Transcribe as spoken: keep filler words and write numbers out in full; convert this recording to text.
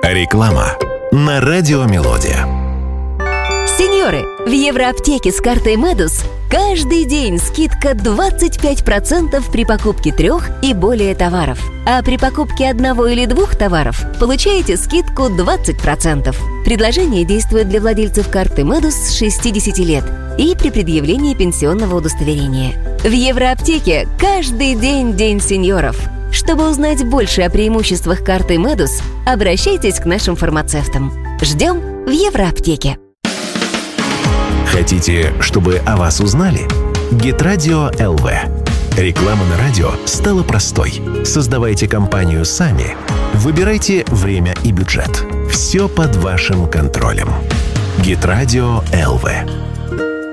Реклама на радио Мелодия. Сеньоры, в Евроаптеке с картой Медус каждый день скидка двадцать пять процентов при покупке трех и более товаров. А при покупке одного или двух товаров получаете скидку двадцать процентов. Предложение действует для владельцев карты Медус с шестидесяти лет и при предъявлении пенсионного удостоверения. В Евроаптеке каждый день день сеньоров. Чтобы узнать больше о преимуществах карты Медус, обращайтесь к нашим фармацевтам. Ждем в Евроаптеке. Хотите, чтобы о вас узнали? Гитрадио эл ви. Реклама на радио стала простой. Создавайте компанию сами. Выбирайте время и бюджет. Все под вашим контролем. Гитрадио эл ви.